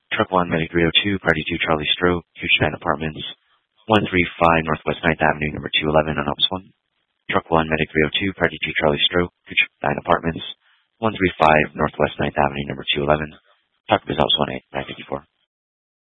Truck 1, Medic 302, Party 2, Charlie Stroke, Coochman Apartments, 135 Northwest 9th Avenue, number 211 on Ops 1. Truck 1, Medic 302, Party 2, Charlie Stroke, Coochman Apartments, 135 Northwest 9th Avenue, number 211. Talk to Ops 1-8, 954.